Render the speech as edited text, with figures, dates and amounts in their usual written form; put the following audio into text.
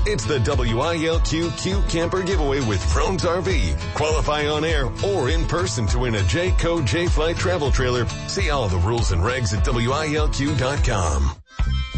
It's the WILQ Q Camper Giveaway with Frone's RV. Qualify on air or in person to win a Jayco J-Flight travel trailer. See all the rules and regs at WILQ.com.